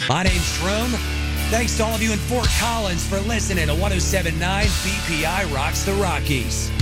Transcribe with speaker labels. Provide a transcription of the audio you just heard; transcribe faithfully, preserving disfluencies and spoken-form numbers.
Speaker 1: My name's Shrome. Thanks to all of you in Fort Collins for listening to one oh seven point nine B P I Rocks the Rockies.